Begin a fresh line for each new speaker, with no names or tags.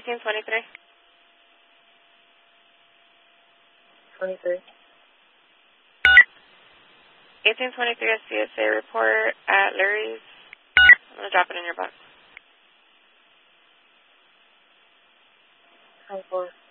1823.
23.
1823 CSA report at Larry's. I'm going to drop it in your box.
24.